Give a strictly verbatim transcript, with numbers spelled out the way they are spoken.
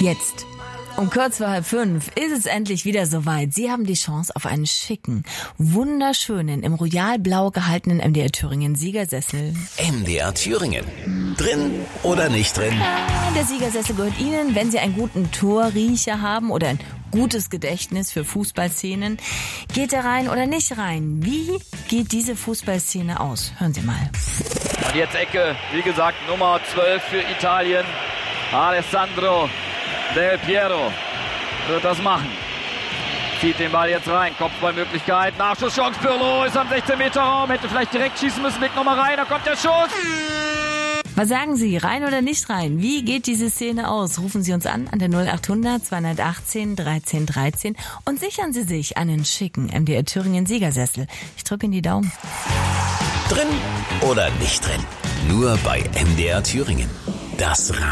Jetzt, um kurz vor halb fünf, ist es endlich wieder soweit. Sie haben die Chance auf einen schicken, wunderschönen, im Royal Blau gehaltenen M D R Thüringen Siegersessel. M D R Thüringen. Drin oder nicht drin? Ja, der Siegersessel gehört Ihnen, wenn Sie einen guten Torriecher haben oder ein gutes Gedächtnis für Fußballszenen. Geht er rein oder nicht rein? Wie geht diese Fußballszene aus? Hören Sie mal. Und jetzt Ecke, wie gesagt, Nummer zwölf für Italien. Alessandro Del Piero wird das machen. Zieht den Ball jetzt rein, Kopfballmöglichkeit, Nachschusschance, Pirlo ist am sechzehn Meter Raum, hätte vielleicht direkt schießen müssen, legt nochmal rein, da kommt der Schuss. Was sagen Sie, rein oder nicht rein? Wie geht diese Szene aus? Rufen Sie uns an an der null acht hundert zweihundertachtzehn dreizehn dreizehn und sichern Sie sich einen schicken M D R Thüringen Siegersessel. Ich drücke Ihnen die Daumen. Drin oder nicht drin? Nur bei M D R Thüringen. Das